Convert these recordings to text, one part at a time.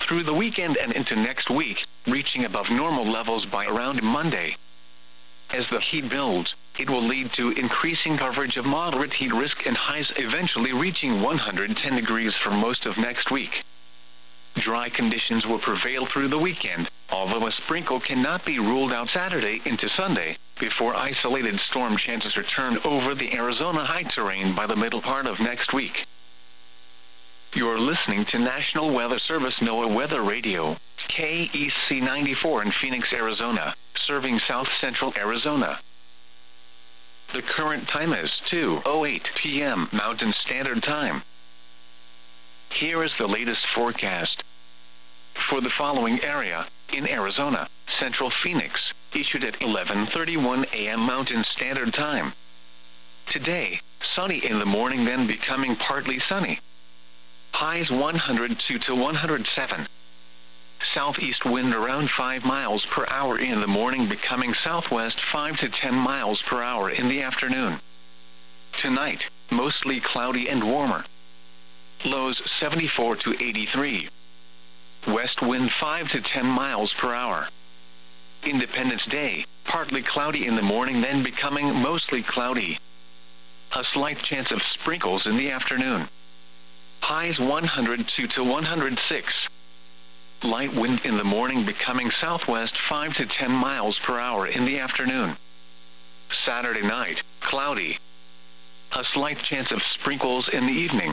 through the weekend and into next week, reaching above normal levels by around Monday. As the heat builds, it will lead to increasing coverage of moderate heat risk and highs eventually reaching 110 degrees for most of next week. Dry conditions will prevail through the weekend, although a sprinkle cannot be ruled out Saturday into Sunday, before isolated storm chances return over the Arizona high terrain by the middle part of next week. You're listening to National Weather Service NOAA Weather Radio, KEC 94 in Phoenix, Arizona, serving south central Arizona. The current time is 2:08 p.m. Mountain Standard Time. Here is the latest forecast. For the following area, in Arizona, Central Phoenix, issued at 11:31 a.m. Mountain Standard Time. Today, sunny in the morning then becoming partly sunny. Highs 102 to 107. Southeast wind around 5 miles per hour in the morning becoming southwest 5 to 10 miles per hour in the afternoon. Tonight, mostly cloudy and warmer. Lows 74 to 83. West wind 5 to 10 miles per hour. Independence Day, partly cloudy in the morning then becoming mostly cloudy. A slight chance of sprinkles in the afternoon. Highs 102 to 106. Light wind in the morning becoming southwest 5 to 10 miles per hour in the afternoon. Saturday night, cloudy. A slight chance of sprinkles in the evening.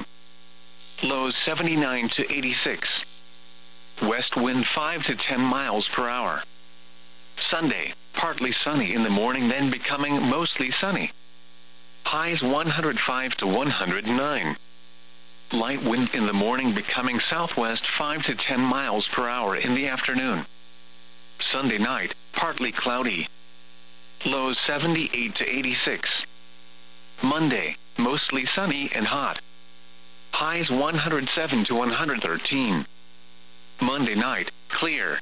Lows 79 to 86. West wind 5 to 10 miles per hour. Sunday, partly sunny in the morning then becoming mostly sunny. Highs 105 to 109. Light wind in the morning becoming southwest 5 to 10 miles per hour in the afternoon. Sunday night, partly cloudy. Lows 78 to 86. Monday, mostly sunny and hot. Highs 107 to 113. Monday night, clear.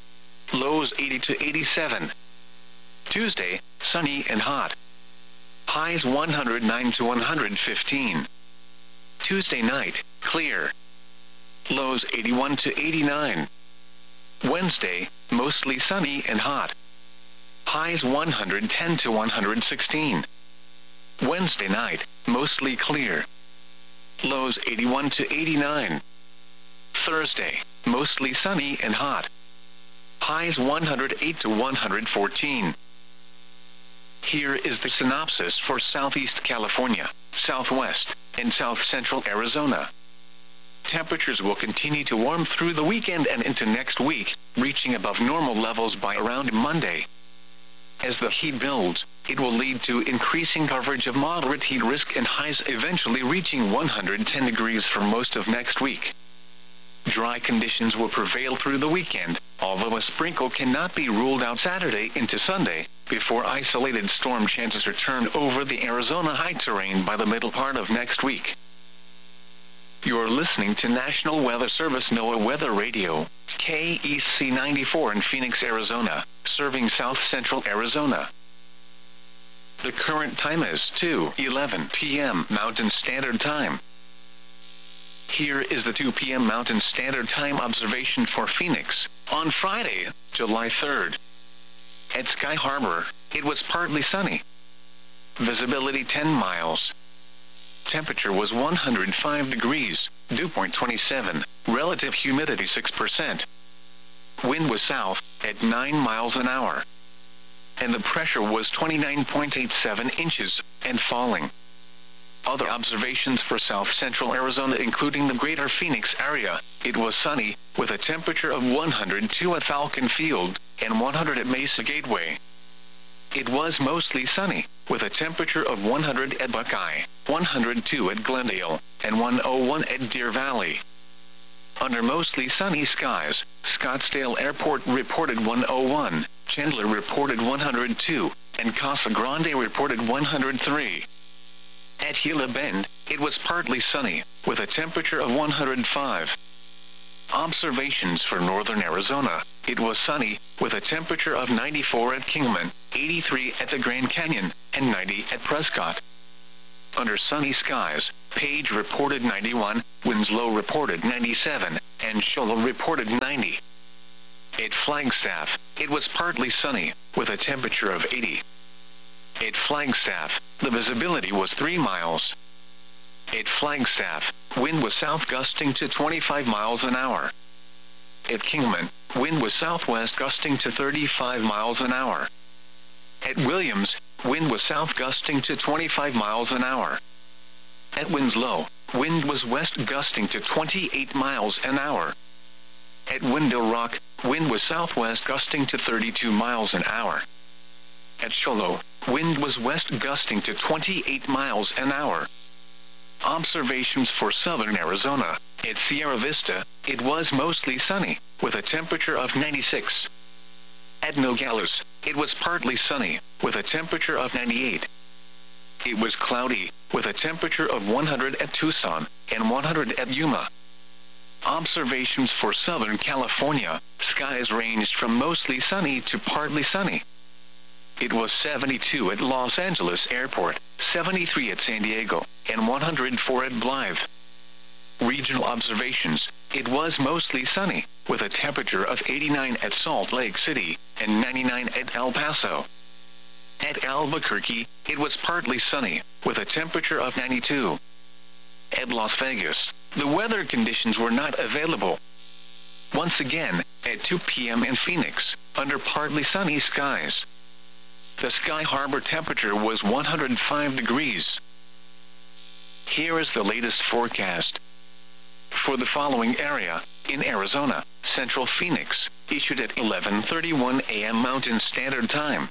Lows 80 to 87. Tuesday, sunny and hot. Highs 109 to 115. Tuesday night, clear. Lows 81 to 89. Wednesday, mostly sunny and hot. Highs 110 to 116. Wednesday night, mostly clear. Lows 81 to 89. Thursday, mostly sunny and hot. Highs 108 to 114. Here is the synopsis for Southeast California, Southwest, and South Central Arizona. Temperatures will continue to warm through the weekend and into next week, reaching above normal levels by around Monday. As the heat builds, it will lead to increasing coverage of moderate heat risk and highs eventually reaching 110 degrees for most of next week. Dry conditions will prevail through the weekend, although a sprinkle cannot be ruled out Saturday into Sunday, before isolated storm chances return over the Arizona high terrain by the middle part of next week. You're listening to National Weather Service NOAA Weather Radio, KEC 94 in Phoenix, Arizona, serving south central Arizona. The current time is 2:11 p.m. Mountain Standard Time. Here is the 2 p.m. Mountain Standard Time observation for Phoenix, on Friday, July 3rd. At Sky Harbor, it was partly sunny. Visibility 10 miles. Temperature was 105 degrees, dew point 27, relative humidity 6%. Wind was south, at 9 miles an hour. And the pressure was 29.87 inches, and falling. Other observations for south central Arizona including the greater Phoenix area, it was sunny, with a temperature of 102 at Falcon Field, and 100 at Mesa Gateway. It was mostly sunny, with a temperature of 100 at Buckeye, 102 at Glendale, and 101 at Deer Valley. Under mostly sunny skies, Scottsdale Airport reported 101, Chandler reported 102, and Casa Grande reported 103. At Gila Bend, it was partly sunny, with a temperature of 105. Observations for northern Arizona, it was sunny, with a temperature of 94 at Kingman, 83 at the Grand Canyon, and 90 at Prescott. Under sunny skies, Page reported 91, Winslow reported 97, and Shoal reported 90. At Flagstaff, it was partly sunny, with a temperature of 80. At Flagstaff, the visibility was 3 miles. At Flagstaff, wind was south gusting to 25 miles an hour. At Kingman, wind was southwest gusting to 35 miles an hour. At Williams, wind was south gusting to 25 miles an hour. At Winslow, wind was west gusting to 28 miles an hour. At Window Rock, wind was southwest gusting to 32 miles an hour. At Shoal, wind was west gusting to 28 miles an hour. Observations for southern Arizona. At Sierra Vista, it was mostly sunny, with a temperature of 96. At Nogales, it was partly sunny, with a temperature of 98. It was cloudy, with a temperature of 100 at Tucson, and 100 at Yuma. Observations for Southern California. Skies ranged from mostly sunny to partly sunny. It was 72 at Los Angeles Airport, 73 at San Diego, and 104 at Blythe. Regional observations. It was mostly sunny, with a temperature of 89 at Salt Lake City, and 99 at El Paso. At Albuquerque, it was partly sunny, with a temperature of 92. At Las Vegas, the weather conditions were not available. Once again, at 2 p.m. in Phoenix, under partly sunny skies. The Sky Harbor temperature was 105 degrees. Here is the latest forecast. For the following area, in Arizona, Central Phoenix, issued at 11:31 a.m. Mountain Standard Time.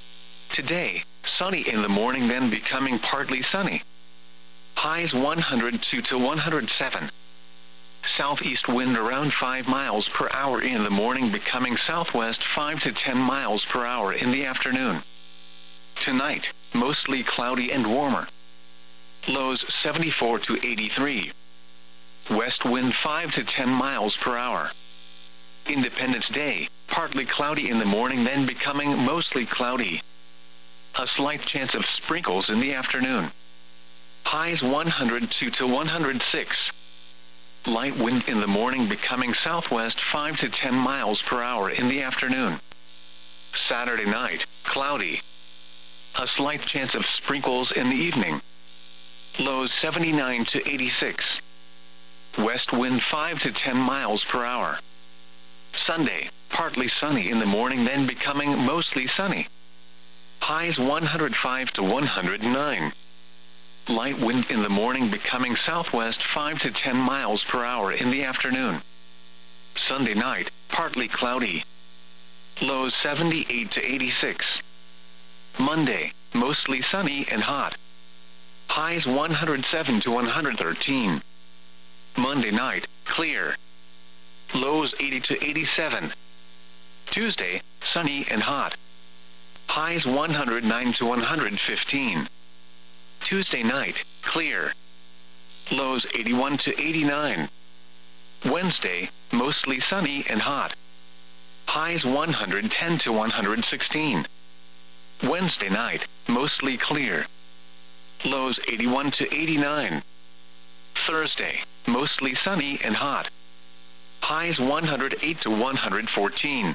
Today, sunny in the morning, then becoming partly sunny. Highs 102 to 107. Southeast wind around 5 miles per hour in the morning, becoming southwest 5 to 10 miles per hour in the afternoon. Tonight, mostly cloudy and warmer. Lows 74 to 83. West wind 5 to 10 miles per hour. Independence Day, partly cloudy in the morning, then becoming mostly cloudy. A slight chance of sprinkles in the afternoon. Highs 102 to 106. Light wind in the morning, becoming southwest 5 to 10 miles per hour in the afternoon. Saturday night, cloudy. A slight chance of sprinkles in the evening. Lows 79 to 86. West wind 5 to 10 miles per hour. Sunday, partly sunny in the morning, then becoming mostly sunny. Highs 105 to 109. Light wind in the morning, becoming southwest 5 to 10 miles per hour in the afternoon. Sunday night, partly cloudy. Lows 78 to 86. Monday, mostly sunny and hot. Highs 107 to 113. Monday night, clear. Lows 80 to 87. Tuesday, sunny and hot. Highs 109 to 115. Tuesday night, clear. Lows 81 to 89. Wednesday, mostly sunny and hot. Highs 110 to 116. Wednesday night, mostly clear. Lows 81 to 89. Thursday, mostly sunny and hot. Highs 108 to 114.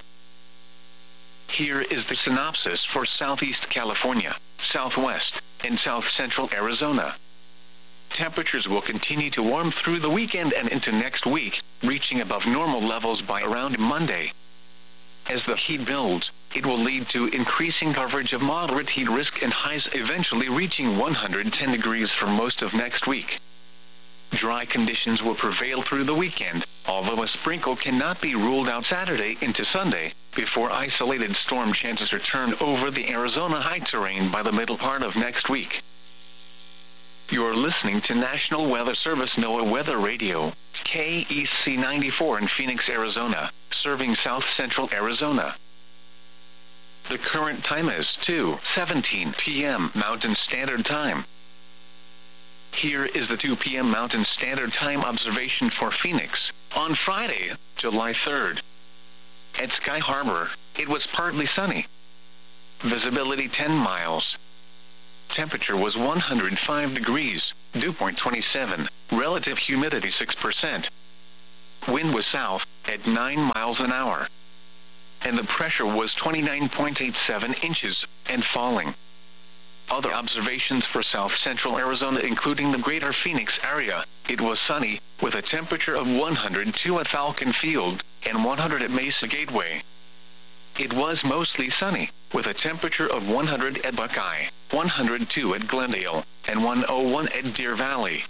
Here is the synopsis for Southeast California, Southwest, and South Central Arizona. Temperatures will continue to warm through the weekend and into next week, reaching above normal levels by around Monday. As the heat builds, it will lead to increasing coverage of moderate heat risk and highs eventually reaching 110 degrees for most of next week. Dry conditions will prevail through the weekend, although a sprinkle cannot be ruled out Saturday into Sunday, before isolated storm chances return over the Arizona high terrain by the middle part of next week. You're listening to National Weather Service NOAA Weather Radio, KEC 94 in Phoenix, Arizona, serving South Central Arizona. The current time is 2:17 p.m. Mountain Standard Time. Here is the 2 p.m. Mountain Standard Time observation for Phoenix, on Friday, July 3rd. At Sky Harbor, it was partly sunny. Visibility 10 miles. Temperature was 105 degrees, dew point 27, relative humidity 6%. Wind was south, at 9 miles an hour. And the pressure was 29.87 inches, and falling. Other observations for south-central Arizona including the greater Phoenix area, it was sunny, with a temperature of 102 at Falcon Field, and 100 at Mesa Gateway. It was mostly sunny, with a temperature of 100 at Buckeye, 102 at Glendale, and 101 at Deer Valley.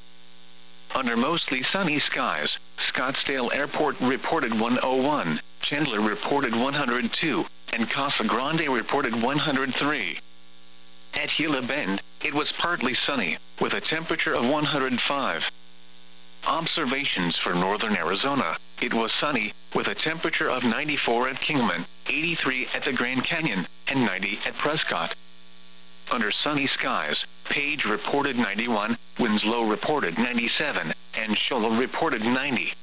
Under mostly sunny skies, Scottsdale Airport reported 101, Chandler reported 102, and Casa Grande reported 103. At Gila Bend, it was partly sunny, with a temperature of 105. Observations for northern Arizona, it was sunny, with a temperature of 94 at Kingman, 83 at the Grand Canyon, and 90 at Prescott. Under sunny skies, Page reported 91, Winslow reported 97, and Show Low reported 90.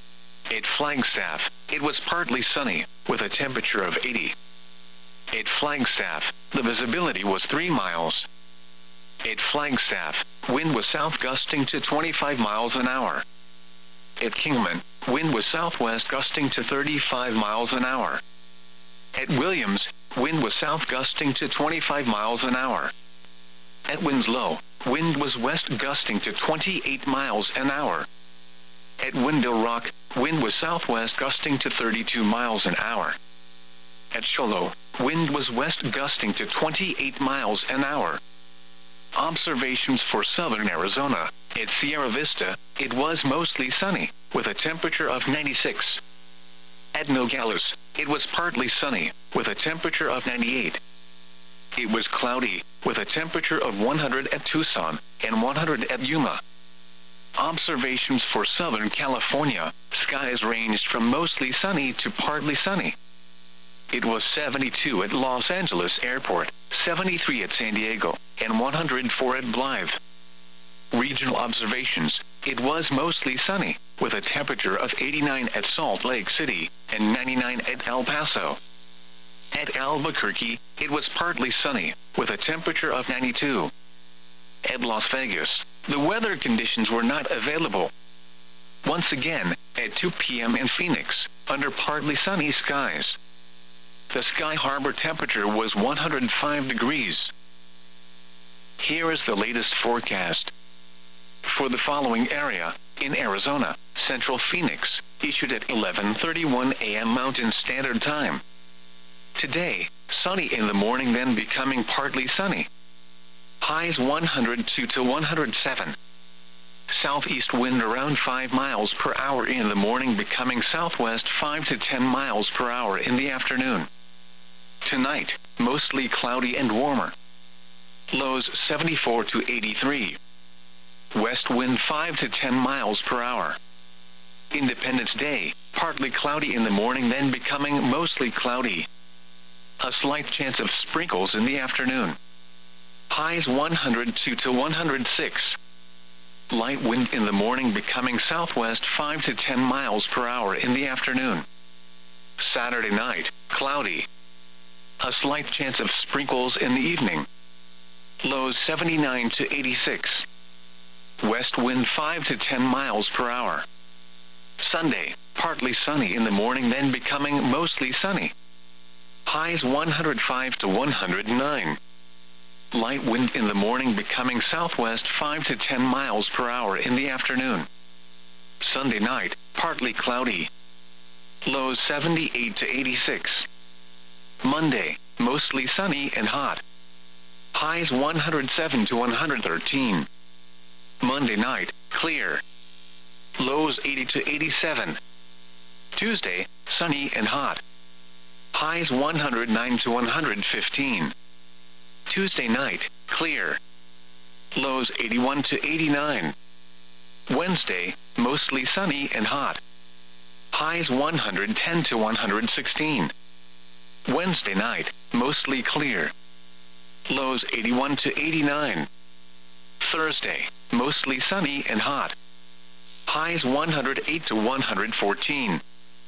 At Flagstaff, it was partly sunny, with a temperature of 80. At Flagstaff, the visibility was 3 miles. At Flagstaff, wind was south gusting to 25 miles an hour. At Kingman, wind was southwest gusting to 35 miles an hour. At Williams, wind was south gusting to 25 miles an hour. At Winslow, wind was west gusting to 28 miles an hour. At Window Rock, wind was southwest gusting to 32 miles an hour. At Show Low, wind was west gusting to 28 miles an hour. Observations for southern Arizona, at Sierra Vista, it was mostly sunny, with a temperature of 96. At Nogales, it was partly sunny, with a temperature of 98. It was cloudy, with a temperature of 100 at Tucson, and 100 at Yuma. Observations for Southern California, skies ranged from mostly sunny to partly sunny. It was 72 at Los Angeles Airport, 73 at San Diego, and 104 at Blythe. Regional observations, it was mostly sunny, with a temperature of 89 at Salt Lake City, and 99 at El Paso. At Albuquerque, it was partly sunny, with a temperature of 92. At Las Vegas, the weather conditions were not available. Once again, at 2 p.m. in Phoenix, under partly sunny skies. The Sky Harbor temperature was 105 degrees. Here is the latest forecast. For the following area, in Arizona, Central Phoenix, issued at 11:31 a.m. Mountain Standard Time. Today, sunny in the morning then becoming partly sunny. Highs 102 to 107. Southeast wind around 5 miles per hour in the morning becoming southwest 5 to 10 miles per hour in the afternoon. Tonight, mostly cloudy and warmer. Lows 74 to 83. West wind 5 to 10 miles per hour. Independence Day, partly cloudy in the morning then becoming mostly cloudy. A slight chance of sprinkles in the afternoon. Highs 102 to 106. Light wind in the morning becoming southwest 5 to 10 miles per hour in the afternoon. Saturday night, cloudy. A slight chance of sprinkles in the evening. Lows 79 to 86. West wind 5 to 10 miles per hour. Sunday, partly sunny in the morning then becoming mostly sunny. Highs 105 to 109. Light wind in the morning becoming southwest 5 to 10 miles per hour in the afternoon. Sunday night, partly cloudy. Lows 78 to 86. Monday, mostly sunny and hot. Highs 107 to 113. Monday night, clear. Lows 80 to 87. Tuesday, sunny and hot. Highs 109 to 115. Tuesday night, clear. Lows 81 to 89. Wednesday, mostly sunny and hot. Highs 110 to 116. Wednesday night, mostly clear. Lows 81 to 89. Thursday, mostly sunny and hot. Highs 108 to 114.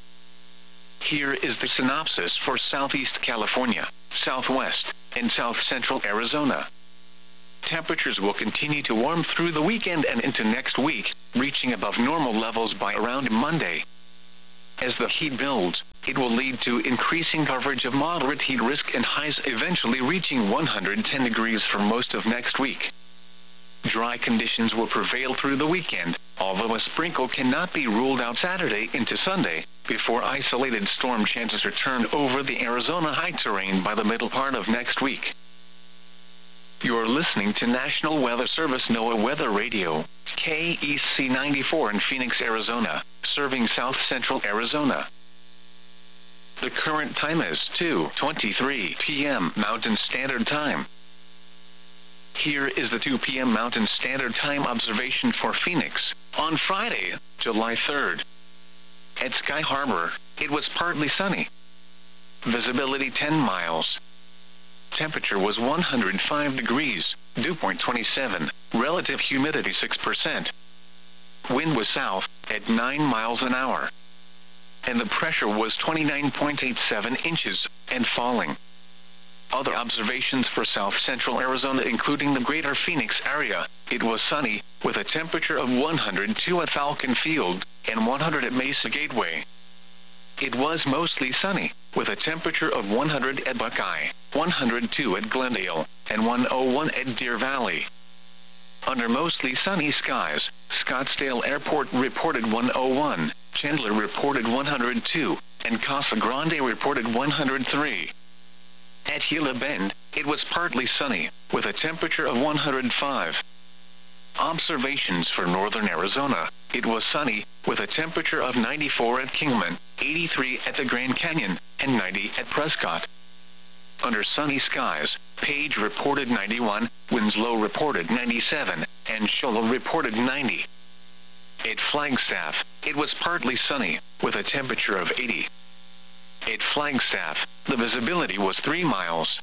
Here is the synopsis for Southeast California, Southwest, and South Central Arizona. Temperatures will continue to warm through the weekend and into next week, reaching above normal levels by around Monday. As the heat builds, it will lead to increasing coverage of moderate heat risk and highs eventually reaching 110 degrees for most of next week. Dry conditions will prevail through the weekend, although a sprinkle cannot be ruled out Saturday into Sunday, before isolated storm chances return over the Arizona high terrain by the middle part of next week. You're listening to National Weather Service NOAA Weather Radio, KEC 94 in Phoenix, Arizona, serving south-central Arizona. The current time is 2:23 p.m. Mountain Standard Time. Here is the 2 p.m. Mountain Standard Time observation for Phoenix, on Friday, July 3rd. At Sky Harbor, it was partly sunny. Visibility 10 miles. Temperature was 105 degrees, dew point 27, relative humidity 6%. Wind was south, at 9 miles an hour. And the pressure was 29.87 inches, and falling. Other observations for south-central Arizona including the greater Phoenix area, it was sunny, with a temperature of 102 at Falcon Field, and 100 at Mesa Gateway. It was mostly sunny, with a temperature of 100 at Buckeye, 102 at Glendale, and 101 at Deer Valley. Under mostly sunny skies, Scottsdale Airport reported 101, Chandler reported 102, and Casa Grande reported 103. At Gila Bend, it was partly sunny, with a temperature of 105. Observations for northern Arizona, it was sunny, with a temperature of 94 at Kingman, 83 at the Grand Canyon, and 90 at Prescott. Under sunny skies, Page reported 91, Winslow reported 97, and Shoalo reported 90. At Flagstaff, it was partly sunny, with a temperature of 80. At Flagstaff, the visibility was 3 miles.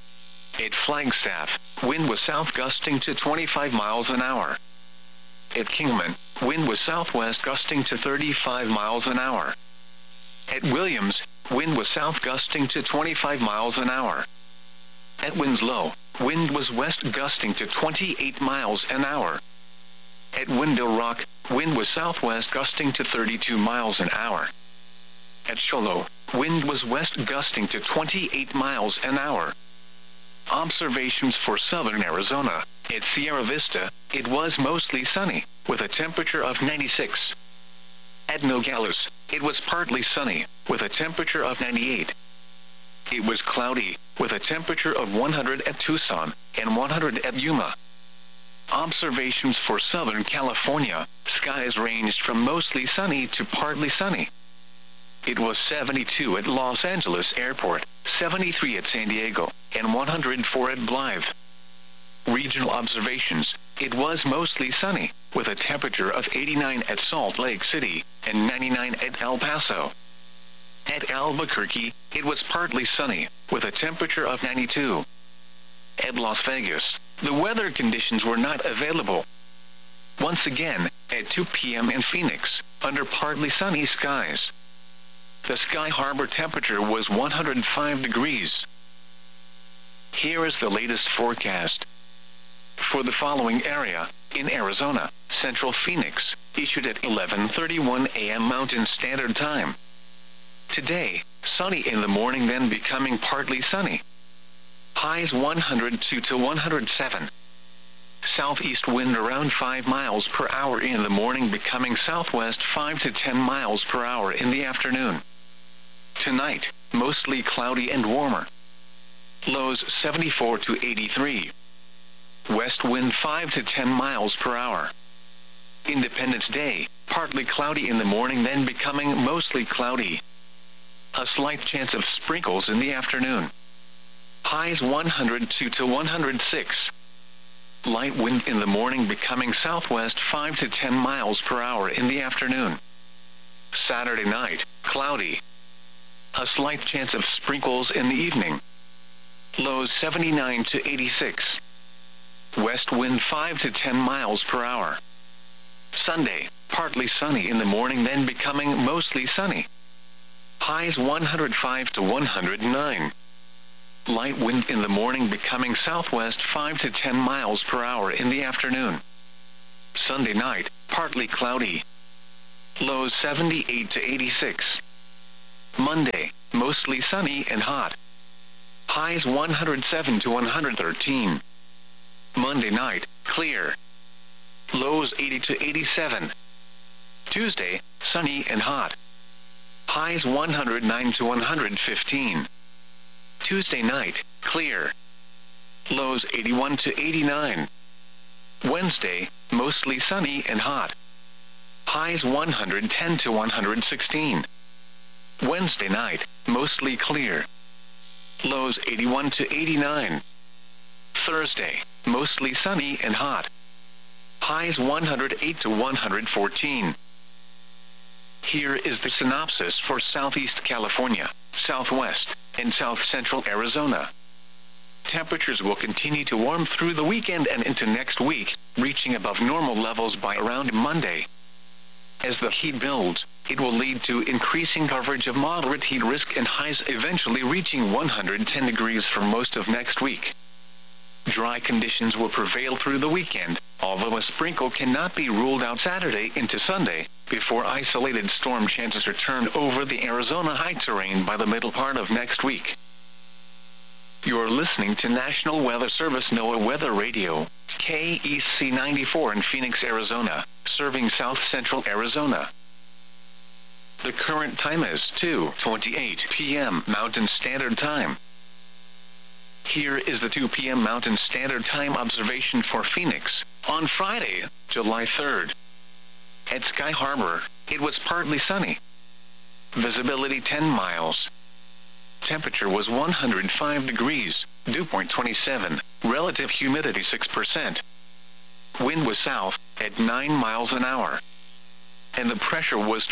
At Flagstaff, wind was south gusting to 25 miles an hour. At Kingman, wind was southwest gusting to 35 miles an hour. At Williams, wind was south gusting to 25 miles an hour. At Winslow, wind was west gusting to 28 miles an hour. At Window Rock, wind was southwest gusting to 32 miles an hour. At Shoalo, wind was west gusting to 28 miles an hour. Observations for southern Arizona, at Sierra Vista, it was mostly sunny, with a temperature of 96. At Nogales, it was partly sunny, with a temperature of 98. It was cloudy, with a temperature of 100 at Tucson, and 100 at Yuma. Observations for Southern California, skies ranged from mostly sunny to partly sunny. It was 72 at Los Angeles Airport, 73 at San Diego, and 104 at Blythe. Regional observations, it was mostly sunny, with a temperature of 89 at Salt Lake City, and 99 at El Paso. At Albuquerque, it was partly sunny, with a temperature of 92. At Las Vegas, the weather conditions were not available. Once again, at 2 p.m. in Phoenix, under partly sunny skies. The Sky Harbor temperature was 105 degrees. Here is the latest forecast. For the following area, in Arizona, Central Phoenix, issued at 11:31 a.m. Mountain Standard Time. Today, sunny in the morning then becoming partly sunny. Highs 102 to 107. Southeast wind around 5 miles per hour in the morning becoming southwest 5 to 10 miles per hour in the afternoon. Tonight, mostly cloudy and warmer. Lows 74 to 83. West wind 5 to 10 miles per hour. Independence Day, partly cloudy in the morning then becoming mostly cloudy. A slight chance of sprinkles in the afternoon. Highs 102 to 106. Light wind in the morning becoming southwest 5 to 10 miles per hour in the afternoon. Saturday night, cloudy. A slight chance of sprinkles in the evening. Lows 79 to 86. West wind 5 to 10 miles per hour. Sunday, partly sunny in the morning then becoming mostly sunny. Highs 105 to 109. Light wind in the morning becoming southwest 5 to 10 miles per hour in the afternoon. Sunday night, partly cloudy. Lows 78 to 86. Monday, mostly sunny and hot. Highs 107 to 113. Monday night, clear. Lows 80 to 87. Tuesday, sunny and hot. Highs 109 to 115. Tuesday night, clear. Lows 81 to 89. Wednesday, mostly sunny and hot. Highs 110 to 116. Wednesday night, mostly clear. Lows 81 to 89. Thursday, mostly sunny and hot. Highs 108 to 114. Here is the synopsis for Southeast California, Southwest, and South Central Arizona. Temperatures will continue to warm through the weekend and into next week, reaching above normal levels by around Monday. As the heat builds, it will lead to increasing coverage of moderate heat risk and highs eventually reaching 110 degrees for most of next week. Dry conditions will prevail through the weekend, although a sprinkle cannot be ruled out Saturday into Sunday, before isolated storm chances return over the Arizona high terrain by the middle part of next week. You're listening to National Weather Service NOAA Weather Radio, KEC 94 in Phoenix, Arizona, serving South Central Arizona. The current time is 2:28 p.m. Mountain Standard Time. Here is the 2 p.m. Mountain Standard Time observation for Phoenix, on Friday, July 3rd. At Sky Harbor, it was partly sunny. Visibility 10 miles. Temperature was 105 degrees, dew point 27, relative humidity 6%. Wind was south, at 9 miles an hour. And the pressure was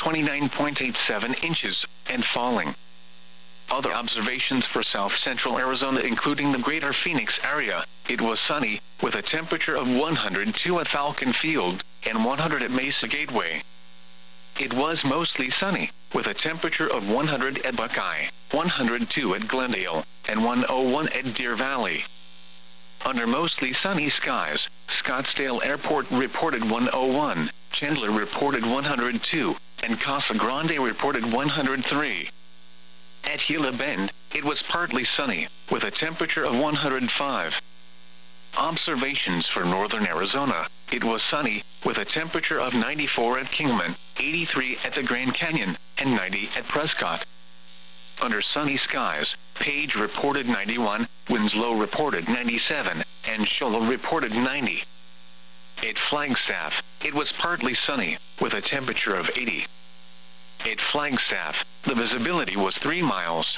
29.87 inches, and falling. Other observations for South Central Arizona including the greater Phoenix area, it was sunny, with a temperature of 102 at Falcon Field, and 100 at Mesa Gateway. It was mostly sunny, with a temperature of 100 at Buckeye, 102 at Glendale, and 101 at Deer Valley. Under mostly sunny skies, Scottsdale Airport reported 101, Chandler reported 102, and Casa Grande reported 103. At Gila Bend, it was partly sunny, with a temperature of 105. Observations for northern Arizona, it was sunny, with a temperature of 94 at Kingman, 83 at the Grand Canyon, and 90 at Prescott. Under sunny skies, Page reported 91, Winslow reported 97, and Shoal reported 90. At Flagstaff, it was partly sunny, with a temperature of 80. At Flagstaff, the visibility was 3 miles.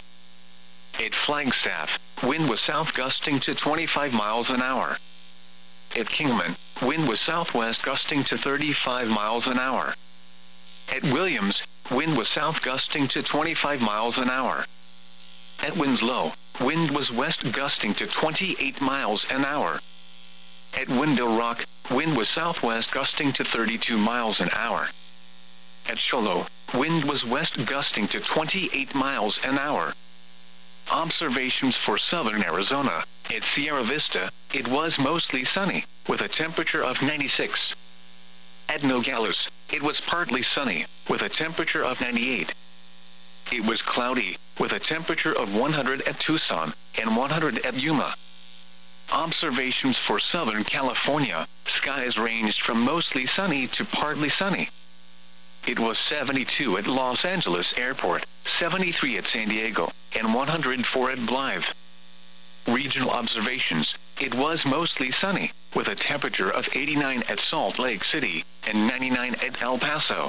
At Flagstaff, wind was south gusting to 25 miles an hour. At Kingman, wind was southwest gusting to 35 miles an hour. At Williams, wind was south gusting to 25 miles an hour. At Winslow, wind was west gusting to 28 miles an hour. At Window Rock, wind was southwest gusting to 32 miles an hour. At Shoal, wind was west gusting to 28 miles an hour. Observations for southern Arizona, at Sierra Vista, it was mostly sunny, with a temperature of 96. At Nogales, it was partly sunny, with a temperature of 98. It was cloudy, with a temperature of 100 at Tucson, and 100 at Yuma. Observations for Southern California, skies ranged from mostly sunny to partly sunny. It was 72 at Los Angeles Airport, 73 at San Diego, and 104 at Blythe. Regional observations, it was mostly sunny, with a temperature of 89 at Salt Lake City, and 99 at El Paso.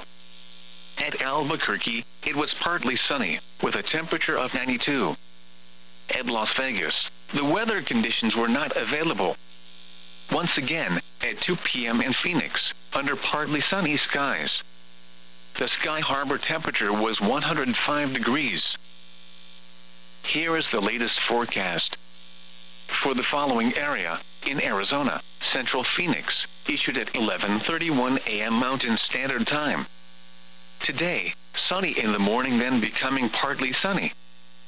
At Albuquerque, it was partly sunny, with a temperature of 92. At Las Vegas, the weather conditions were not available. Once again, at 2 p.m. in Phoenix, under partly sunny skies. The Sky Harbor temperature was 105 degrees. Here is the latest forecast. For the following area, in Arizona, Central Phoenix, issued at 11:31 a.m. Mountain Standard Time. Today, sunny in the morning then becoming partly sunny.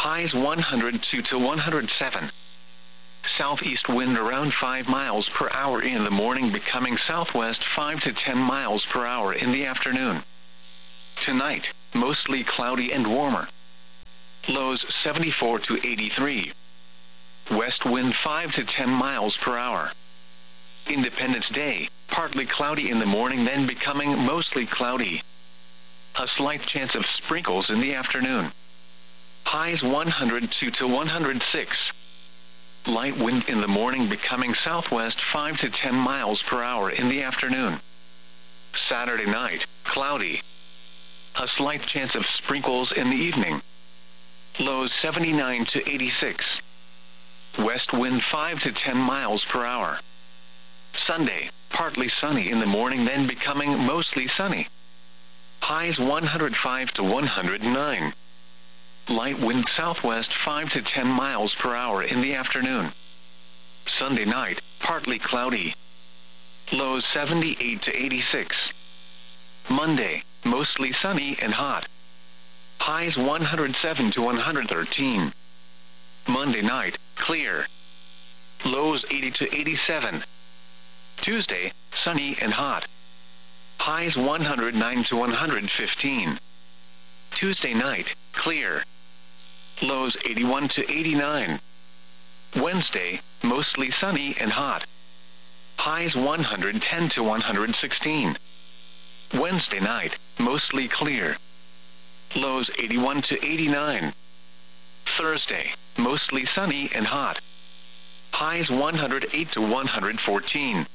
highs 102 to 107. Southeast wind around 5 miles per hour in the morning, becoming southwest 5 to 10 miles per hour in the afternoon. Tonight, mostly cloudy and warmer. Lows 74 to 83. West wind 5 to 10 miles per hour. Independence Day, partly cloudy in the morning, then becoming mostly cloudy. A slight chance of sprinkles in the afternoon. Highs 102 to 106. Light wind in the morning, becoming southwest 5 to 10 miles per hour in the afternoon. Saturday night, cloudy. A slight chance of sprinkles in the evening. Lows 79 to 86. West wind 5 to 10 miles per hour. Sunday, partly sunny in the morning, then becoming mostly sunny. Highs 105 to 109. Light wind southwest 5 to 10 miles per hour in the afternoon. Sunday night, partly cloudy. Lows 78 to 86. Monday, mostly sunny and hot. Highs 107 to 113. Monday night, clear. Lows 80 to 87. Tuesday, sunny and hot. Highs 109 to 115. Tuesday night, clear. Lows 81 to 89. Wednesday, mostly sunny and hot. Highs 110 to 116. Wednesday night, mostly clear. Lows 81 to 89. Thursday, mostly sunny and hot. Highs 108 to 114.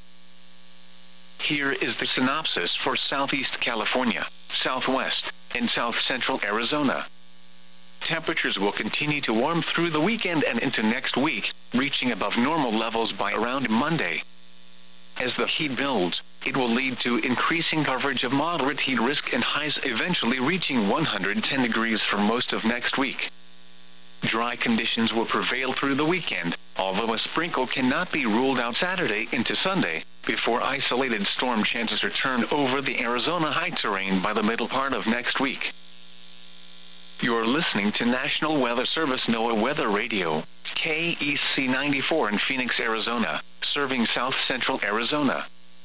Here is the synopsis for Southeast California, Southwest, and South Central Arizona. Temperatures will continue to warm through the weekend and into next week, reaching above normal levels by around Monday. As the heat builds, it will lead to increasing coverage of moderate heat risk and highs eventually reaching 110 degrees for most of next week. Dry conditions will prevail through the weekend, although a sprinkle cannot be ruled out Saturday into Sunday, before isolated storm chances return over the Arizona high terrain by the middle part of next week. You're listening to National Weather Service NOAA Weather Radio, KEC 94 in Phoenix, Arizona, serving South Central Arizona.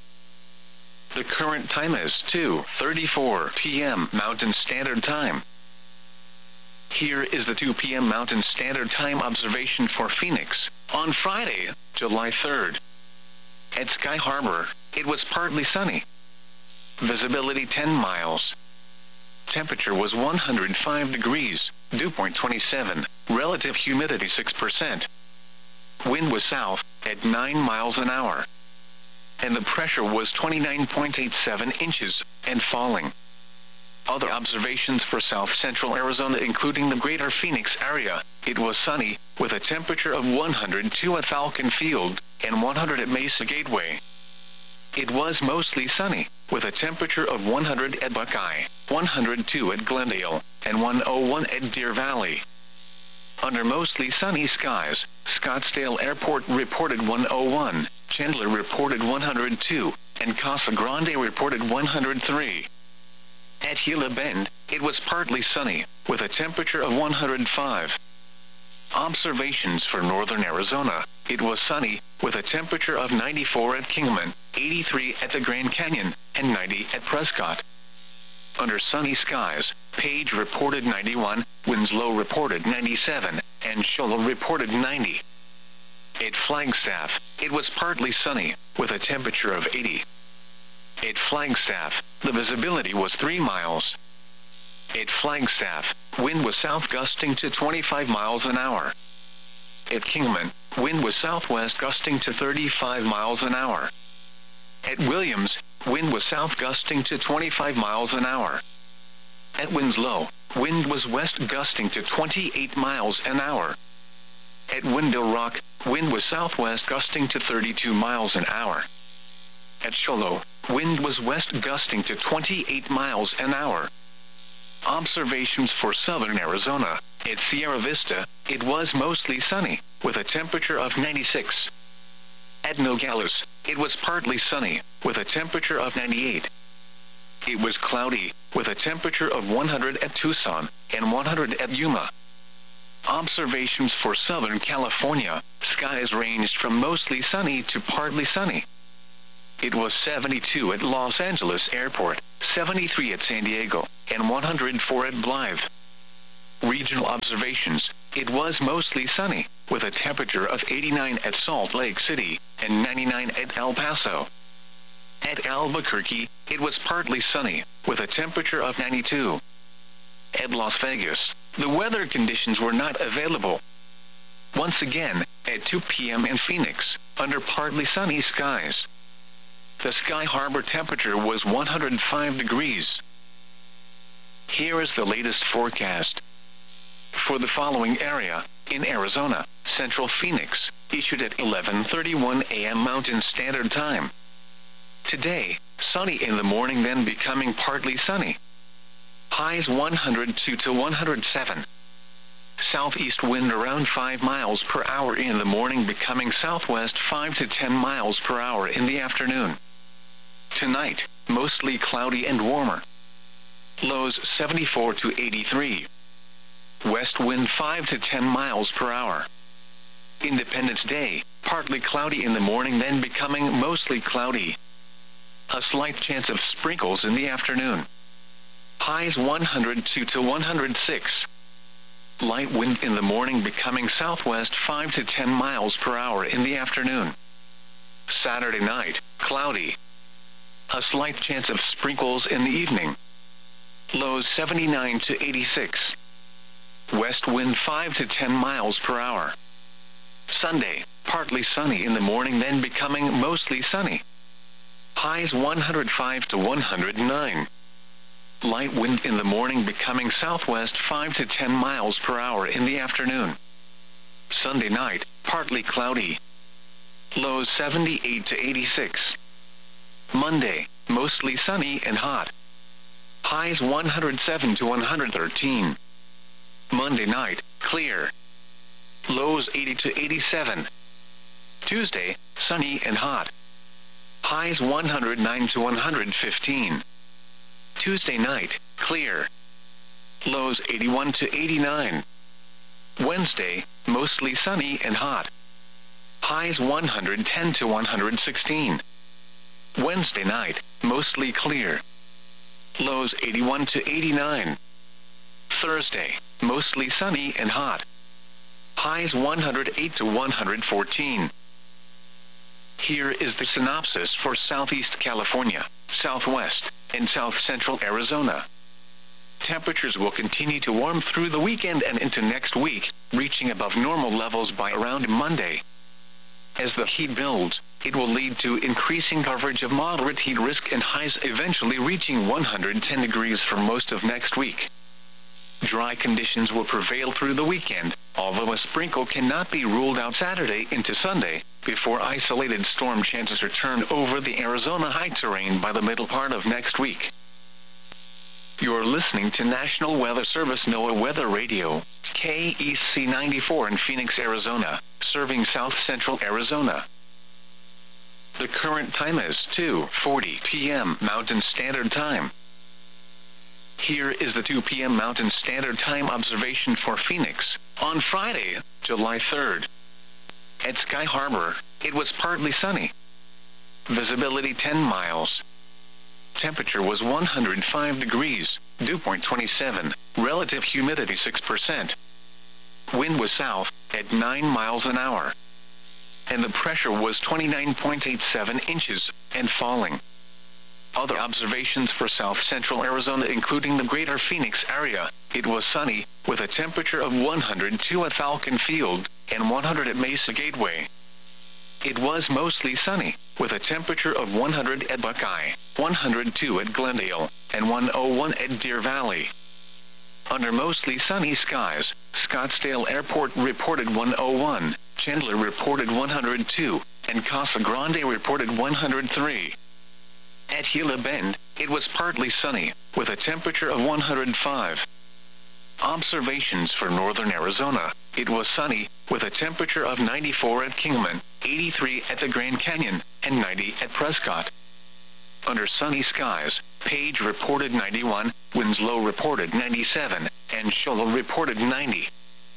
The current time is 2:34 p.m. Mountain Standard Time. Here is the 2 p.m. Mountain Standard Time observation for Phoenix, on Friday, July 3rd. At Sky Harbor, it was partly sunny. Visibility 10 miles. Temperature was 105 degrees, dew point 27, relative humidity 6%. Wind was south, at 9 miles an hour. And the pressure was 29.87 inches, and falling. Other observations for South Central Arizona, including the greater Phoenix area, it was sunny, with a temperature of 102 at Falcon Field, and 100 at Mesa Gateway. It was mostly sunny, with a temperature of 100 at Buckeye, 102 at Glendale, and 101 at Deer Valley. Under mostly sunny skies, Scottsdale Airport reported 101, Chandler reported 102, and Casa Grande reported 103. At Gila Bend, it was partly sunny, with a temperature of 105. Observations for northern Arizona, it was sunny, with a temperature of 94 at Kingman, 83 at the Grand Canyon, and 90 at Prescott. Under sunny skies, Page reported 91, Winslow reported 97, and Shoal reported 90. At Flagstaff, it was partly sunny, with a temperature of 80. At Flagstaff, the visibility was 3 miles. At Flagstaff, wind was south gusting to 25 miles an hour. At Kingman, wind was southwest gusting to 35 miles an hour. At Williams, wind was south gusting to 25 miles an hour. At Winslow, wind was west gusting to 28 miles an hour. At Window Rock, wind was southwest gusting to 32 miles an hour. At Shoal, wind was west gusting to 28 miles an hour. Observations for southern Arizona, at Sierra Vista, it was mostly sunny, with a temperature of 96. At Nogales, it was partly sunny, with a temperature of 98. It was cloudy, with a temperature of 100 at Tucson, and 100 at Yuma. Observations for Southern California, skies ranged from mostly sunny to partly sunny. It was 72 at Los Angeles Airport, 73 at San Diego, and 104 at Blythe. Regional observations, it was mostly sunny, with a temperature of 89 at Salt Lake City, and 99 at El Paso. At Albuquerque, it was partly sunny, with a temperature of 92. At Las Vegas, the weather conditions were not available. Once again, at 2 p.m. in Phoenix, under partly sunny skies. The Sky Harbor temperature was 105 degrees. Here is the latest forecast. For the following area, in Arizona, Central Phoenix, issued at 11:31 a.m. Mountain Standard Time. Today, sunny in the morning, then becoming partly sunny. Highs 102 to 107. Southeast wind around 5 miles per hour in the morning, becoming southwest 5 to 10 miles per hour in the afternoon. Tonight, mostly cloudy and warmer. Lows 74 to 83. West wind 5 to 10 miles per hour. Independence Day, partly cloudy in the morning, then becoming mostly cloudy. A slight chance of sprinkles in the afternoon. Highs 102 to 106. Light wind in the morning, becoming southwest 5 to 10 miles per hour in the afternoon. Saturday night, cloudy. A slight chance of sprinkles in the evening. Lows 79 to 86. West wind 5 to 10 miles per hour. Sunday, partly sunny in the morning, then becoming mostly sunny. Highs 105 to 109. Light wind in the morning, becoming southwest 5 to 10 miles per hour in the afternoon. Sunday night, partly cloudy. Lows 78 to 86. Monday, mostly sunny and hot. Highs 107 to 113. Monday night, clear. Lows 80 to 87. Tuesday, sunny and hot. Highs 109 to 115. Tuesday night, clear. Lows 81 to 89. Wednesday, mostly sunny and hot. Highs 110 to 116. Wednesday night, mostly clear. Lows 81 to 89. Thursday, mostly sunny and hot. Highs 108 to 114. Here is the synopsis for Southeast California, Southwest, and South Central Arizona. Temperatures will continue to warm through the weekend and into next week, reaching above normal levels by around Monday. As the heat builds, it will lead to increasing coverage of moderate heat risk and highs eventually reaching 110 degrees for most of next week. Dry conditions will prevail through the weekend, although a sprinkle cannot be ruled out Saturday into Sunday, before isolated storm chances return over the Arizona high terrain by the middle part of next week. You're listening to National Weather Service NOAA Weather Radio, KEC 94 in Phoenix, Arizona, serving South Central Arizona. The current time is 2:40 p.m. Mountain Standard Time. Here is the 2 p.m. Mountain Standard Time observation for Phoenix, on Friday, July 3rd. At Sky Harbor, it was partly sunny. Visibility 10 miles. Temperature was 105 degrees, dew point 27, relative humidity 6%. Wind was south, at 9 miles an hour. And the pressure was 29.87 inches, and falling. Other observations for South Central Arizona, including the greater Phoenix area, it was sunny, with a temperature of 102 at Falcon Field, and 100 at Mesa Gateway. It was mostly sunny, with a temperature of 100 at Buckeye, 102 at Glendale, and 101 at Deer Valley. Under mostly sunny skies, Scottsdale Airport reported 101, Chandler reported 102, and Casa Grande reported 103. At Gila Bend, it was partly sunny, with a temperature of 105. Observations for northern Arizona, it was sunny, with a temperature of 94 at Kingman, 83 at the Grand Canyon, and 90 at Prescott. Under sunny skies, Page reported 91, Winslow reported 97, and Shoal reported 90.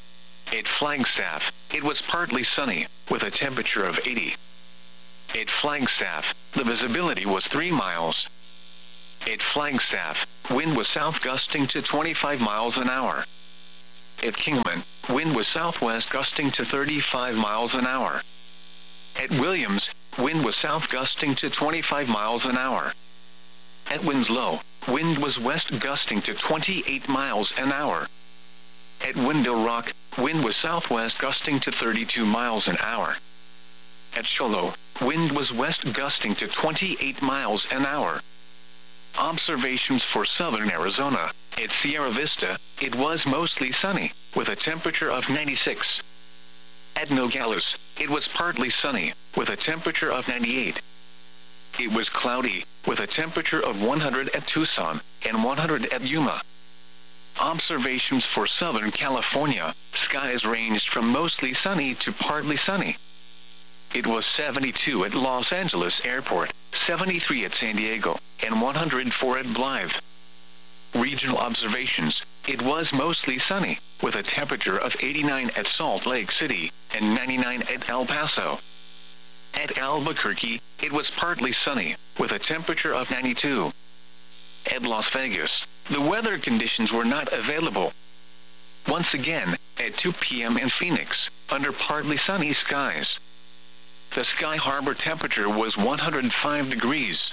At Flagstaff, it was partly sunny, with a temperature of 80. At Flagstaff, the visibility was 3 miles. At Flagstaff, wind was south gusting to 25 miles an hour. At Kingman, wind was southwest gusting to 35 miles an hour. At Williams, wind was south gusting to 25 miles an hour. At Winslow, wind was west gusting to 28 miles an hour. At Window Rock, wind was southwest gusting to 32 miles an hour. At Shoalo, wind was west gusting to 28 miles an hour. Observations for southern Arizona. At Sierra Vista, it was mostly sunny, with a temperature of 96. At Nogales, it was partly sunny, with a temperature of 98. It was cloudy, with a temperature of 100 at Tucson, and 100 at Yuma. Observations for Southern California. Skies ranged from mostly sunny to partly sunny. It was 72 at Los Angeles Airport, 73 at San Diego, and 104 at Blythe. Regional observations. It was mostly sunny, with a temperature of 89 at Salt Lake City, and 99 at El Paso. At Albuquerque, it was partly sunny, with a temperature of 92. At Las Vegas, the weather conditions were not available. Once again, at 2 p.m. in Phoenix, under partly sunny skies. The Sky Harbor temperature was 105 degrees.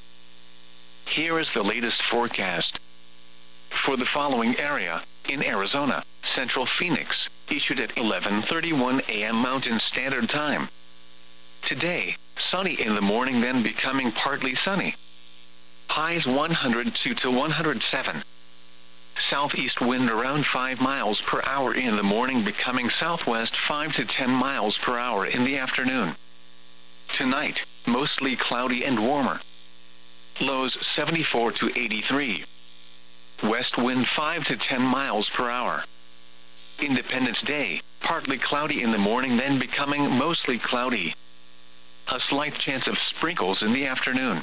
Here is the latest forecast. For the following area, in Arizona, Central Phoenix, issued at 11:31 a.m. Mountain Standard Time. Today, sunny in the morning, then becoming partly sunny. Highs 102 to 107. Southeast wind around 5 miles per hour in the morning, becoming southwest 5 to 10 miles per hour in the afternoon. Tonight, mostly cloudy and warmer. Lows 74 to 83. West wind 5 to 10 miles per hour. Independence Day, partly cloudy in the morning, then becoming mostly cloudy. A slight chance of sprinkles in the afternoon.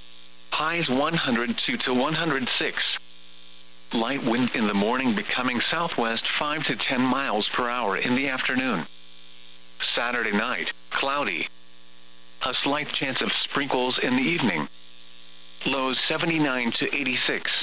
Highs 102 to 106. Light wind in the morning, becoming southwest 5 to 10 miles per hour in the afternoon. Saturday night, cloudy. A slight chance of sprinkles in the evening. Lows 79 to 86.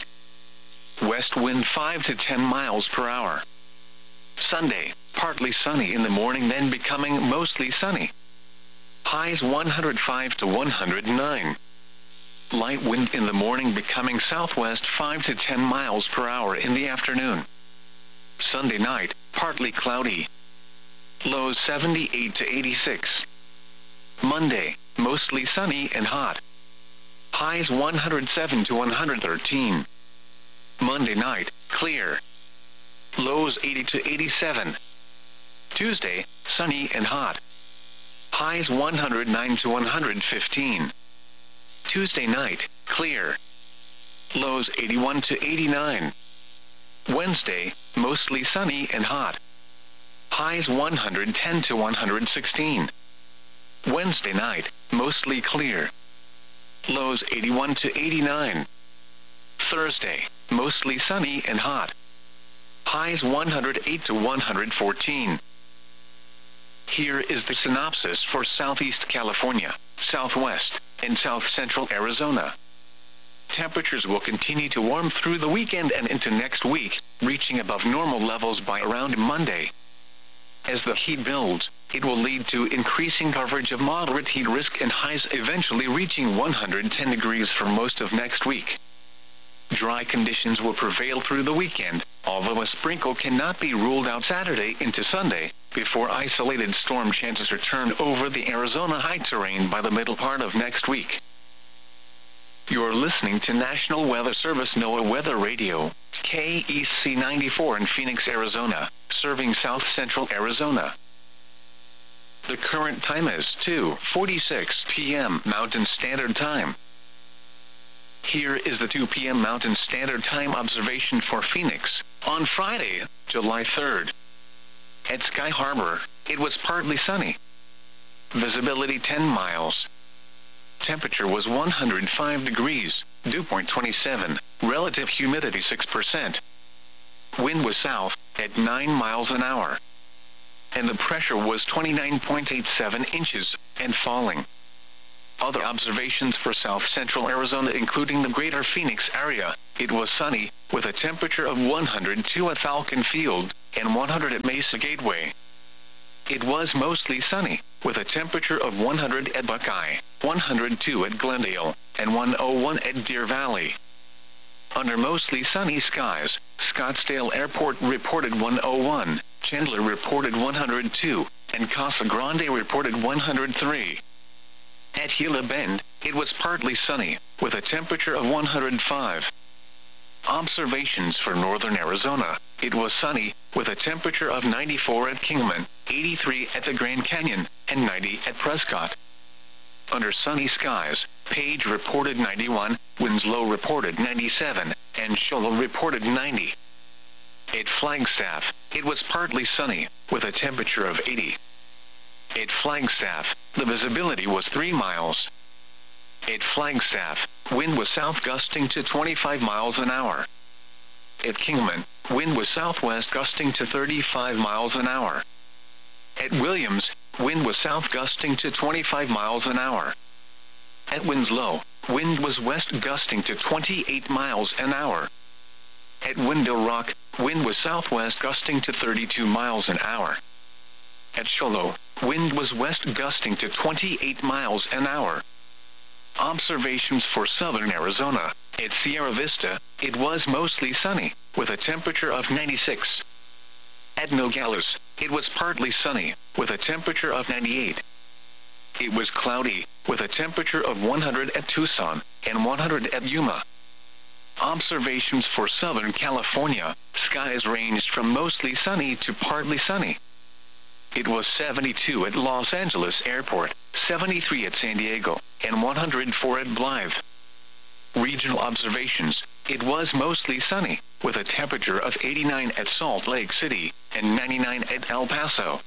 West wind 5 to 10 miles per hour. Sunday, partly sunny in the morning, then becoming mostly sunny. Highs 105 to 109. Light wind in the morning, becoming southwest 5 to 10 miles per hour in the afternoon. Sunday night, partly cloudy. Lows 78 to 86. Monday, mostly sunny and hot. Highs 107 to 113. Monday night, clear. Lows 80 to 87. Tuesday, sunny and hot. Highs 109 to 115. Tuesday night, clear. Lows 81 to 89. Wednesday, mostly sunny and hot. Highs 110 to 116. Wednesday night, mostly clear. Lows 81 to 89. Thursday, mostly sunny and hot. Highs 108 to 114. Here is the synopsis for Southeast California, Southwest, and South Central Arizona. Temperatures will continue to warm through the weekend and into next week, reaching above normal levels by around Monday. As the heat builds, it will lead to increasing coverage of moderate heat risk and highs eventually reaching 110 degrees for most of next week. Dry conditions will prevail through the weekend, although a sprinkle cannot be ruled out Saturday into Sunday, before isolated storm chances return over the Arizona high terrain by the middle part of next week. You're listening to National Weather Service NOAA Weather Radio, KEC 94 in Phoenix, Arizona, serving South Central Arizona. The current time is 2:46 p.m. Mountain Standard Time. Here is the 2 p.m. Mountain Standard Time observation for Phoenix, on Friday, July 3rd. At Sky Harbor, it was partly sunny. Visibility 10 miles. Temperature was 105 degrees, dew point 27, relative humidity 6%. Wind was south, at 9 miles an hour. and the pressure was 29.87 inches, and falling. Other observations for south-central Arizona including the greater Phoenix area, it was sunny, with a temperature of 102 at Falcon Field, and 100 at Mesa Gateway. It was mostly sunny, with a temperature of 100 at Buckeye, 102 at Glendale, and 101 at Deer Valley. Under mostly sunny skies, Scottsdale Airport reported 101, Chandler reported 102, and Casa Grande reported 103. At Gila Bend, it was partly sunny, with a temperature of 105. Observations for northern Arizona, it was sunny, with a temperature of 94 at Kingman, 83 at the Grand Canyon, and 90 at Prescott. Under sunny skies, Page reported 91, Winslow reported 97, and Show Low reported 90. At Flagstaff, it was partly sunny, with a temperature of 80. At Flagstaff, the visibility was 3 miles. At Flagstaff, wind was south gusting to 25 miles an hour. At Kingman, wind was southwest gusting to 35 miles an hour. At Williams, wind was south gusting to 25 miles an hour. At Winslow, wind was west gusting to 28 miles an hour. At Window Rock, wind was southwest gusting to 32 miles an hour. At Show Low, wind was west gusting to 28 miles an hour. Observations for southern Arizona, at Sierra Vista, it was mostly sunny, with a temperature of 96. At Nogales, it was partly sunny, with a temperature of 98. It was cloudy, with a temperature of 100 at Tucson, and 100 at Yuma. Observations for Southern California, skies ranged from mostly sunny to partly sunny. It was 72 at Los Angeles Airport, 73 at San Diego, and 104 at Blythe. Regional observations, it was mostly sunny, with a temperature of 89 at Salt Lake City, and 99 at El Paso.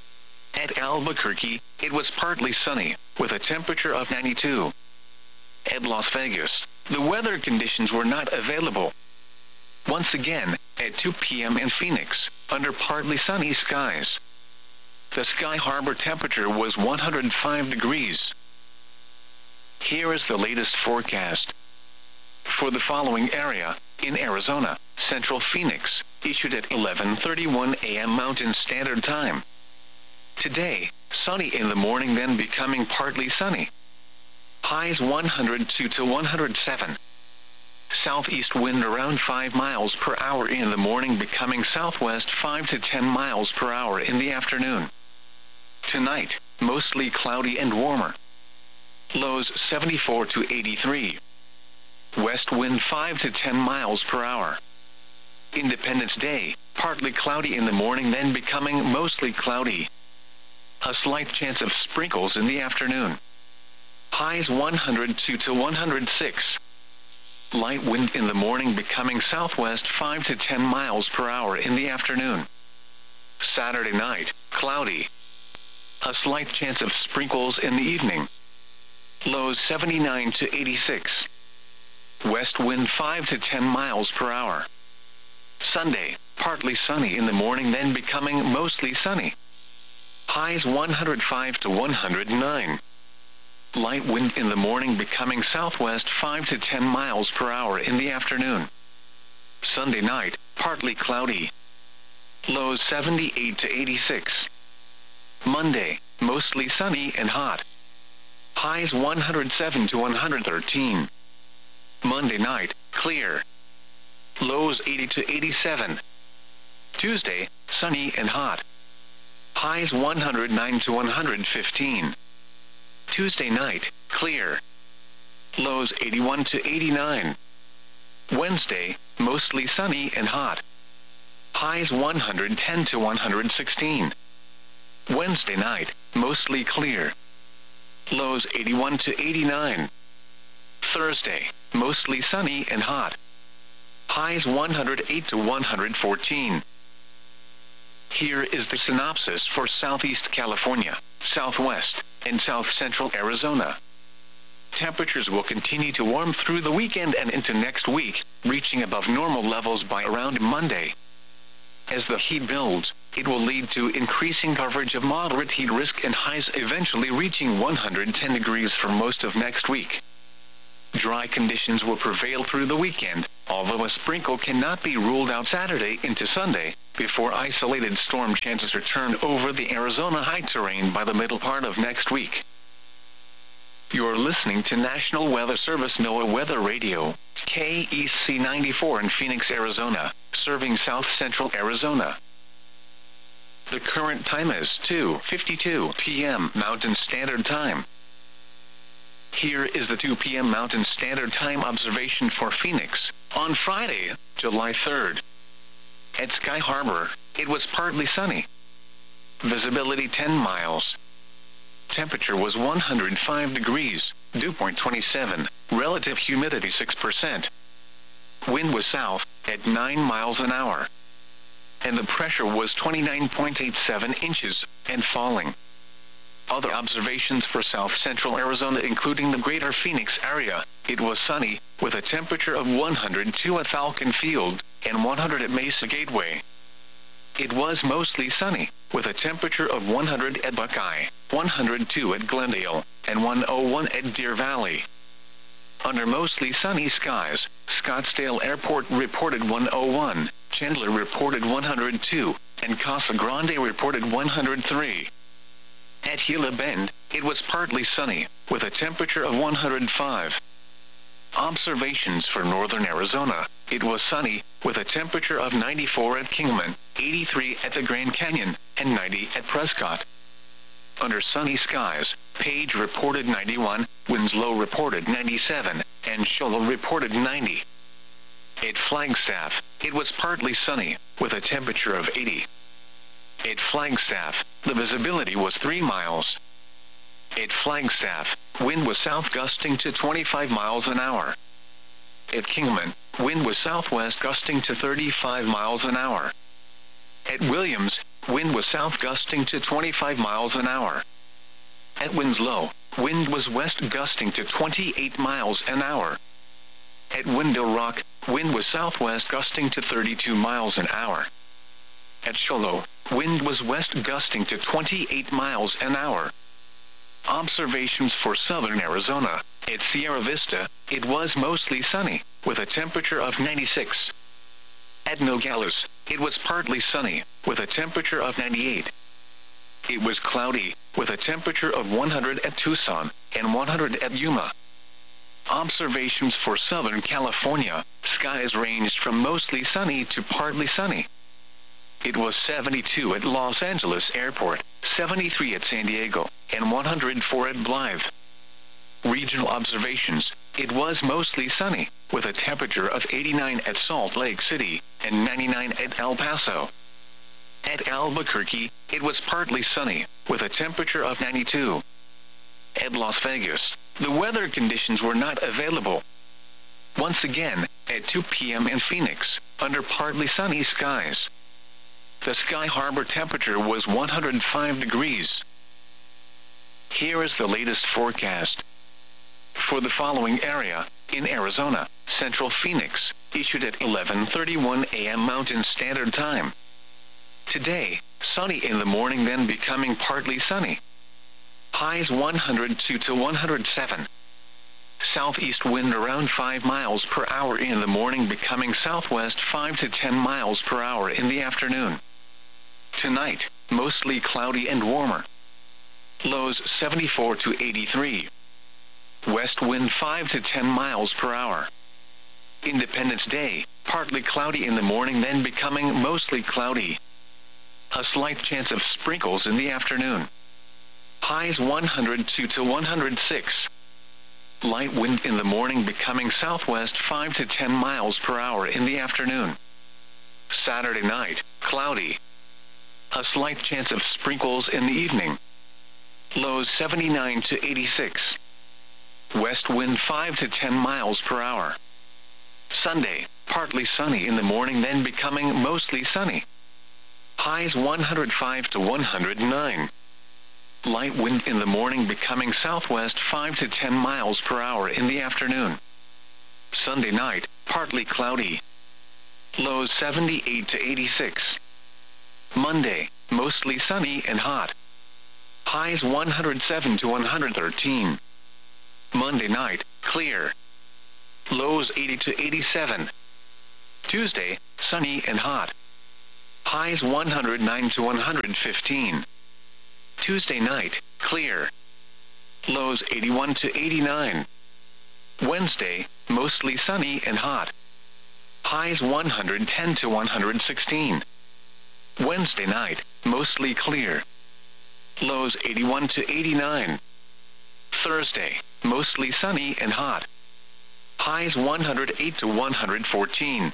At Albuquerque, it was partly sunny, with a temperature of 92. At Las Vegas, the weather conditions were not available. Once again, at 2 p.m. in Phoenix, under partly sunny skies. The Sky Harbor temperature was 105 degrees. Here is the latest forecast. For the following area, in Arizona, Central Phoenix, issued at 11:31 a.m. Mountain Standard Time. Today, sunny in the morning then becoming partly sunny. Highs 102 to 107. Southeast wind around 5 miles per hour in the morning becoming southwest 5 to 10 miles per hour in the afternoon. Tonight, mostly cloudy and warmer. Lows 74 to 83. West wind 5 to 10 miles per hour. Independence Day, partly cloudy in the morning then becoming mostly cloudy. A slight chance of sprinkles in the afternoon. Highs 102 to 106. Light wind in the morning becoming southwest 5 to 10 miles per hour in the afternoon. Saturday night, cloudy. A slight chance of sprinkles in the evening. Lows 79 to 86. West wind 5 to 10 miles per hour. Sunday, partly sunny in the morning then becoming mostly sunny. Highs 105 to 109. Light wind in the morning becoming southwest 5 to 10 miles per hour in the afternoon. Sunday night, partly cloudy. Lows 78 to 86. Monday, mostly sunny and hot. Highs 107 to 113. Monday night, clear. Lows 80 to 87. Tuesday, sunny and hot. Highs 109 to 115. Tuesday night, clear. Lows 81 to 89. Wednesday, mostly sunny and hot. Highs 110 to 116. Wednesday night, mostly clear. Lows 81 to 89. Thursday, mostly sunny and hot. Highs 108 to 114. Here is the synopsis for Southeast California, Southwest, and South Central Arizona. Temperatures will continue to warm through the weekend and into next week, reaching above normal levels by around Monday. As the heat builds, it will lead to increasing coverage of moderate heat risk and highs eventually reaching 110 degrees for most of next week. Dry conditions will prevail through the weekend, although a sprinkle cannot be ruled out Saturday into Sunday, before isolated storm chances return over the Arizona high terrain by the middle part of next week. You're listening to National Weather Service NOAA Weather Radio, KEC 94 in Phoenix, Arizona, serving south-central Arizona. The current time is 2:52 p.m. Mountain Standard Time. Here is the 2 p.m. Mountain Standard Time observation for Phoenix, on Friday, July 3rd. At Sky Harbor, it was partly sunny. Visibility 10 miles. Temperature was 105 degrees, dew point 27, relative humidity 6%. Wind was south, at 9 miles an hour. And the pressure was 29.87 inches, and falling. Other observations for south-central Arizona including the greater Phoenix area, it was sunny, with a temperature of 102 at Falcon Field, and 100 at Mesa Gateway. It was mostly sunny, with a temperature of 100 at Buckeye, 102 at Glendale, and 101 at Deer Valley. Under mostly sunny skies, Scottsdale Airport reported 101, Chandler reported 102, and Casa Grande reported 103. At Gila Bend, it was partly sunny, with a temperature of 105. Observations for northern Arizona, it was sunny, with a temperature of 94 at Kingman, 83 at the Grand Canyon, and 90 at Prescott. Under sunny skies, Page reported 91, Winslow reported 97, and Show Low reported 90. At Flagstaff, it was partly sunny, with a temperature of 80. At Flagstaff, the visibility was 3 miles. At Flagstaff, wind was south gusting to 25 miles an hour. At Kingman, wind was southwest gusting to 35 miles an hour. At Williams, wind was south gusting to 25 miles an hour. At Winslow, wind was west gusting to 28 miles an hour. At Window Rock, wind was southwest gusting to 32 miles an hour. At Show Low, wind was west gusting to 28 miles an hour. Observations for southern Arizona, at Sierra Vista, it was mostly sunny, with a temperature of 96. At Nogales, it was partly sunny, with a temperature of 98. It was cloudy, with a temperature of 100 at Tucson, and 100 at Yuma. Observations for Southern California, skies ranged from mostly sunny to partly sunny. It was 72 at Los Angeles Airport, 73 at San Diego, and 104 at Blythe. Regional observations, it was mostly sunny, with a temperature of 89 at Salt Lake City, and 99 at El Paso. At Albuquerque, it was partly sunny, with a temperature of 92. At Las Vegas, the weather conditions were not available. Once again, at 2 p.m. in Phoenix, under partly sunny skies. The Sky Harbor temperature was 105 degrees. Here is the latest forecast. For the following area, in Arizona, Central Phoenix, issued at 11:31 a.m. Mountain Standard Time. Today, sunny in the morning then becoming partly sunny. Highs 102 to 107. Southeast wind around 5 miles per hour in the morning becoming southwest 5 to 10 miles per hour in the afternoon. Tonight, mostly cloudy and warmer. Lows 74 to 83. West wind 5 to 10 miles per hour. Independence Day, partly cloudy in the morning then becoming mostly cloudy. A slight chance of sprinkles in the afternoon. Highs 102 to 106. Light wind in the morning becoming southwest 5 to 10 miles per hour in the afternoon. Saturday night, cloudy. A slight chance of sprinkles in the evening. Lows 79 to 86. West wind 5 to 10 miles per hour. Sunday, partly sunny in the morning then becoming mostly sunny. Highs 105 to 109. Light wind in the morning becoming southwest 5 to 10 miles per hour in the afternoon. Sunday night, partly cloudy. Lows 78 to 86. Monday, mostly sunny and hot. Highs 107 to 113. Monday night, clear. Lows 80 to 87. Tuesday, sunny and hot. Highs 109 to 115. Tuesday night, clear. Lows 81 to 89. Wednesday, mostly sunny and hot. Highs 110 to 116. Wednesday night, mostly clear. Lows 81 to 89. Thursday, mostly sunny and hot. Highs 108 to 114.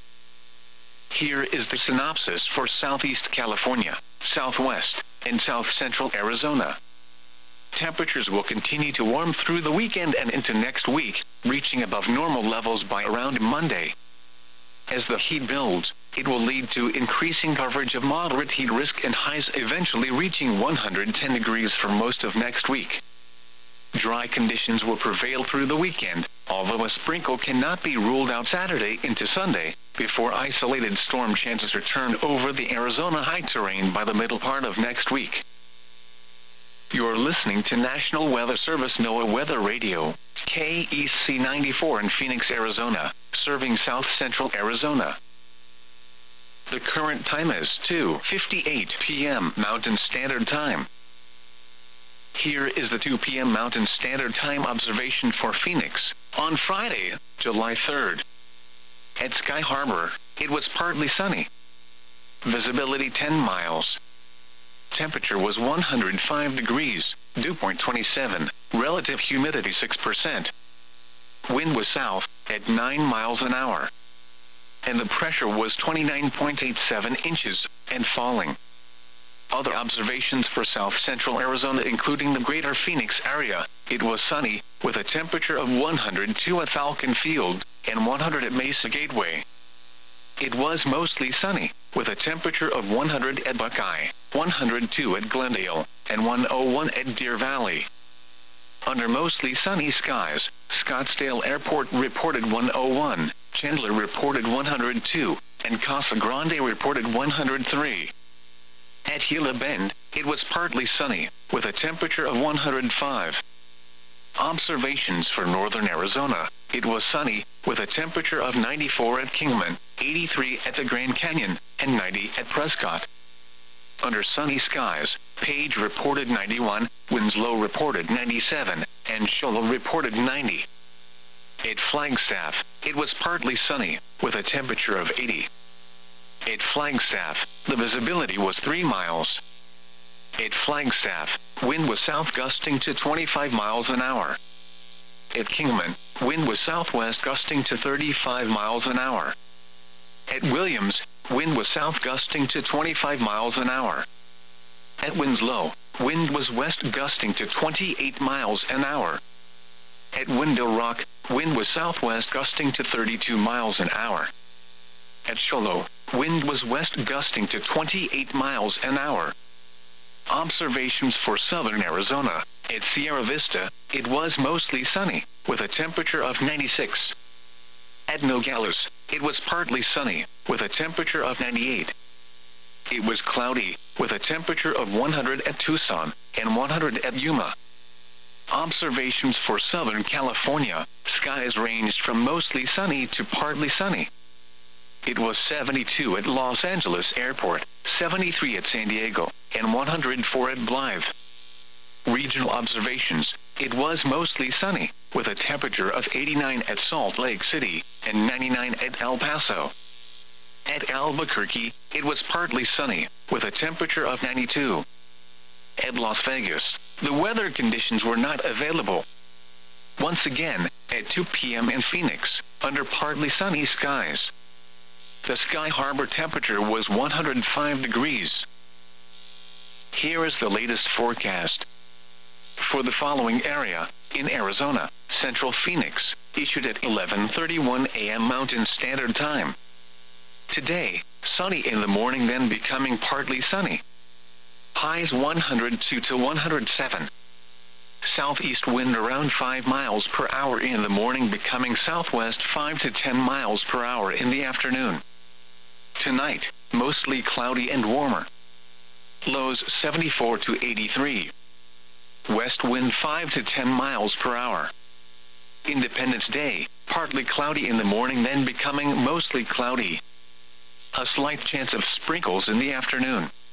Here is the synopsis for Southeast California, Southwest, and South Central Arizona. Temperatures will continue to warm through the weekend and into next week, reaching above normal levels by around Monday. As the heat builds, it will lead to increasing coverage of moderate heat risk and highs eventually reaching 110 degrees for most of next week. Dry conditions will prevail through the weekend, although a sprinkle cannot be ruled out Saturday into Sunday, before isolated storm chances return over the Arizona high terrain by the middle part of next week. You're listening to National Weather Service NOAA Weather Radio, KEC 94 in Phoenix, Arizona, serving South Central Arizona. The current time is 2:58 p.m. Mountain Standard Time. Here is the 2 p.m. Mountain Standard Time observation for Phoenix, on Friday, July 3rd. At Sky Harbor, it was partly sunny. Visibility 10 miles. Temperature was 105 degrees, dew point 27, relative humidity 6%. Wind was south, at 9 miles an hour. And the pressure was 29.87 inches, and falling. Other observations for South Central Arizona including the greater Phoenix area, it was sunny, with a temperature of 102 at Falcon Field, and 100 at Mesa Gateway. It was mostly sunny, with a temperature of 100 at Buckeye, 102 at Glendale, and 101 at Deer Valley. Under mostly sunny skies, Scottsdale Airport reported 101, Chandler reported 102, and Casa Grande reported 103. At Gila Bend, it was partly sunny, with a temperature of 105. Observations for northern Arizona, it was sunny, with a temperature of 94 at Kingman, 83 at the Grand Canyon, and 90 at Prescott. Under sunny skies, Page reported 91, Winslow reported 97, and Show Low reported 90. At Flagstaff, it was partly sunny, with a temperature of 80. At Flagstaff, the visibility was 3 miles. At Flagstaff, wind was south gusting to 25 miles an hour. At Kingman, wind was southwest gusting to 35 miles an hour. At Williams, wind was south gusting to 25 miles an hour. At Winslow, wind was west gusting to 28 miles an hour. At Window Rock, wind was southwest gusting to 32 miles an hour. At Show Low, wind was west gusting to 28 miles an hour. Observations for southern Arizona, at Sierra Vista, it was mostly sunny, with a temperature of 96. At Nogales, it was partly sunny, with a temperature of 98. It was cloudy, with a temperature of 100 at Tucson, and 100 at Yuma. Observations for Southern California, skies ranged from mostly sunny to partly sunny. It was 72 at Los Angeles Airport, 73 at San Diego, and 104 at Blythe. Regional observations, it was mostly sunny, with a temperature of 89 at Salt Lake City, and 99 at El Paso. At Albuquerque, it was partly sunny, with a temperature of 92. At Las Vegas, the weather conditions were not available. Once again, at 2 p.m. in Phoenix, under partly sunny skies. The Sky Harbor temperature was 105 degrees. Here is the latest forecast. For the following area, in Arizona, Central Phoenix, issued at 11:31 a.m. Mountain Standard Time. Today, sunny in the morning then becoming partly sunny. Highs 102 to 107. Southeast wind around 5 miles per hour in the morning becoming southwest 5 to 10 miles per hour in the afternoon. Tonight, mostly cloudy and warmer, Lows 74 to 83. West wind 5 to 10 miles per hour. Independence Day, partly cloudy in the morning then becoming mostly cloudy. A slight chance of sprinkles in the afternoon.